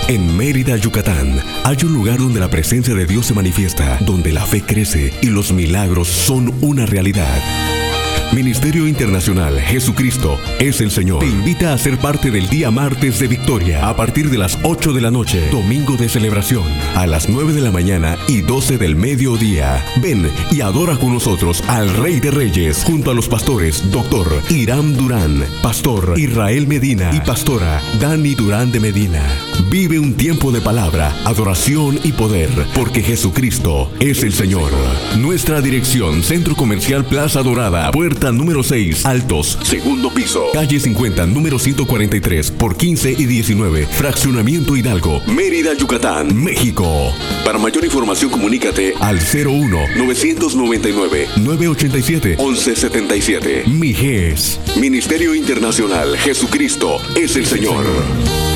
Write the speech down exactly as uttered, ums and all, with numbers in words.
En Mérida, Yucatán, hay un lugar donde la presencia de Dios se manifiesta, donde la fe crece y los milagros son una realidad. Ministerio Internacional Jesucristo es el Señor. Te invita a ser parte del día martes de victoria a partir de las ocho de la noche, domingo de celebración, a las nueve de la mañana y doce del mediodía. Ven y adora con nosotros al Rey de Reyes, junto a los pastores Doctor Irán Durán, Pastor Israel Medina y Pastora Dani Durán de Medina. Vive un tiempo de palabra, adoración y poder, porque Jesucristo es el Señor. Nuestra dirección: Centro Comercial Plaza Dorada, puerta número seis, Altos, segundo piso, calle cincuenta, número ciento cuarenta y tres, por quince y diecinueve, Fraccionamiento Hidalgo, Mérida, Yucatán, México. Para mayor información, comunícate al cero uno, novecientos noventa y nueve, novecientos ochenta y siete, once setenta y siete. M I G E S, Ministerio Internacional Jesucristo es el Señor.